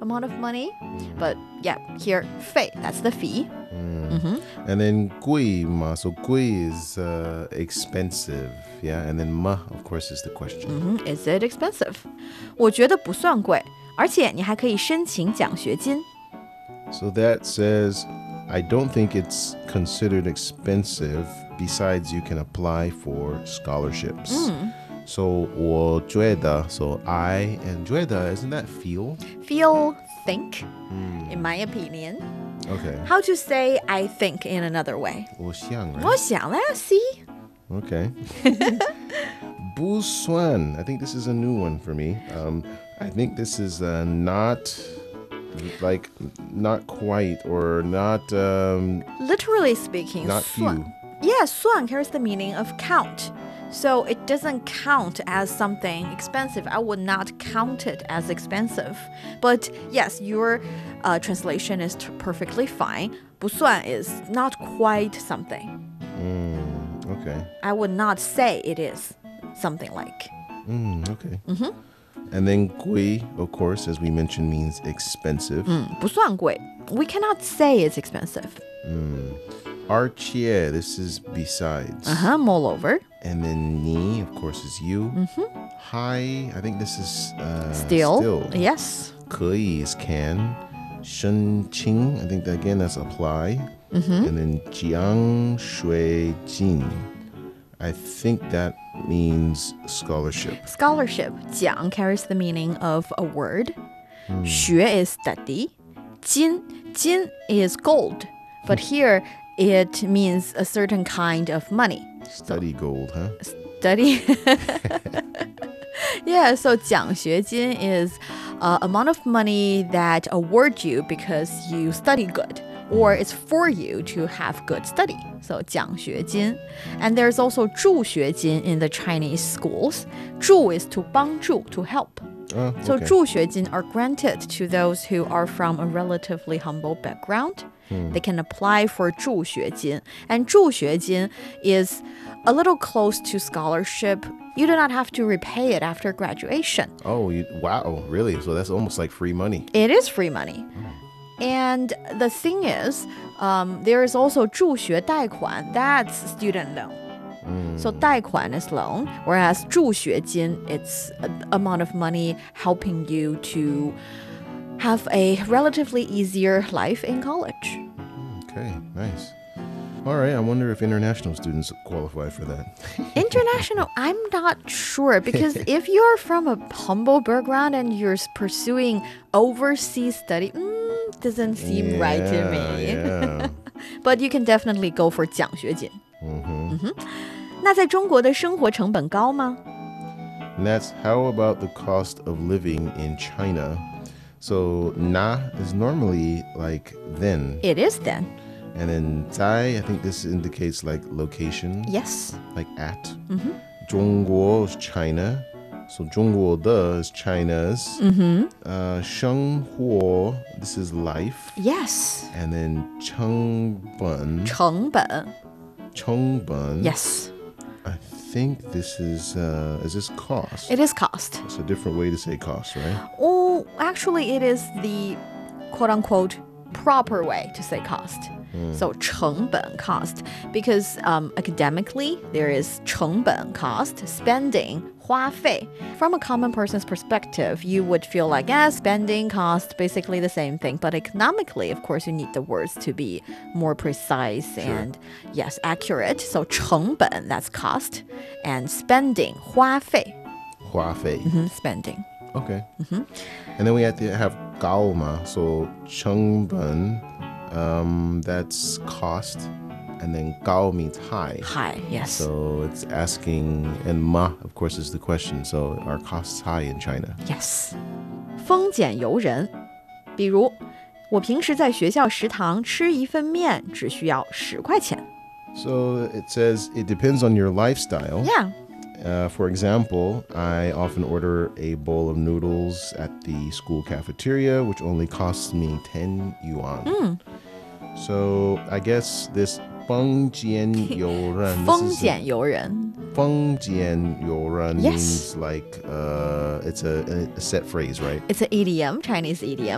amount of money. But yeah, here, 费, that's the fee. And then 贵嘛, so 贵 is expensive, yeah, and then 嘛 of course is the question. Is it expensive? 我觉得不算贵，而且你还可以申请奖学金。 So that says, I don't think it's considered expensive. Besides, you can apply for scholarships. So 我觉得, so I and 觉得, isn't that feel? Feel, think, in my opinion. Okay. How to say I think in another way? 我想, right? 我想了 see? Okay. 不算. I think this is a new one for me. I think this is not quite or not Literally speaking, not 算. few. Yeah, 算 carries the meaning of count. So it doesn't count as something expensive. I would not count it as expensive. But yes, your translation is perfectly fine. 不算 is not quite something. Okay. I would not say it is something like. Okay. And then 贵, of course, as we mentioned, means expensive. 不算贵. We cannot say it's expensive. 而且, this is besides. Moreover. And then 你, of course, is you. Hi, I think this is Still. Yes. 可以 is can. 申请, I think that, again, that's apply. And then 奖学金, I think that means scholarship. Scholarship. 奖 carries the meaning of a word. 学 is study. 金 is gold. But here, it means a certain kind of money. Study gold, huh? Study. Yeah, so 奖学金 is amount of money that award you because you study good. Or it's for you to have good study. So 奖学金. And there's also 助学金 in the Chinese schools. 助 is to 帮助, to help. So 助学金 are granted to those who are from a relatively humble background. They can apply for 助学金. And 助学金 is a little close to scholarship. You do not have to repay it after graduation. Oh, wow, really? So that's almost like free money. It is free money. And the thing is, there is also 助学贷款. That's student loan. So 贷款 is loan, whereas 助学金, it's an amount of money helping you to have a relatively easier life in college. Okay, nice. All right, I wonder if international students qualify for that. International, I'm not sure, because if you're from a humble background and you're pursuing overseas study, doesn't seem right to me. Yeah. But you can definitely go for 奖学金. 那在中国的生活成本高吗? And that's how about the cost of living in China? So 那 is normally like then. It is then. And then 在, I think this indicates like location. Yes. Like at. 中国 is China. So 中国的 is China's. 生活, this is life. Yes. And then 成本. 成本. 成本. Yes. I think this is this cost? It is cost. It's a different way to say cost, right? Oh, actually, it is the quote-unquote proper way to say cost. So 成本 cost, because academically there is 成本 cost, spending 花费. From a common person's perspective, you would feel like, spending, cost, basically the same thing. But economically, of course, you need the words to be more precise and, yes, accurate. So 成本, that's cost, and spending 花费. 花费. Spending. Okay. And then we have to have 高嘛, so 成本. That's cost, and then 高 means high. High, yes. So it's asking, and 嘛, of course, is the question. So are costs high in China? Yes. 丰俭由人. 比如我平时在学校食堂吃一份面只需要10块钱. So it says it depends on your lifestyle. Yeah. For example, I often order a bowl of noodles at the school cafeteria, which only costs me 10 yuan. So I guess this 丰俭由人. 丰俭由人. 丰俭由人 Yes. means like it's a set phrase, right? It's an idiom, Chinese idiom.